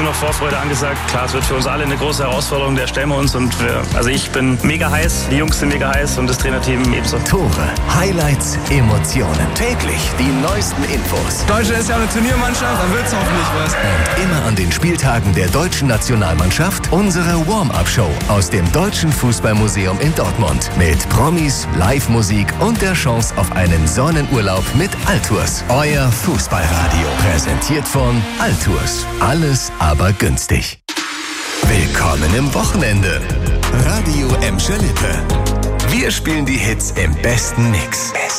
noch Vorfreude angesagt. Klar, es wird für uns alle eine große Herausforderung, der stellen wir uns und ich bin mega heiß, die Jungs sind mega heiß und das Trainerteam ebenso. Tore, Highlights, Emotionen. Täglich die neuesten Infos. Deutschland ist ja eine Turniermannschaft, da wird's hoffentlich was. Und immer an den Spieltagen der deutschen Nationalmannschaft unsere Warm-Up-Show aus dem Deutschen Fußballmuseum in Dortmund. Mit Promis, Live-Musik und der Chance auf einen Sonnenurlaub mit Altours. Euer Fußballradio. Präsentiert von Altours. Alles aber günstig. Willkommen im Wochenende. Radio Emscher Lippe. Wir spielen die Hits im besten Mix.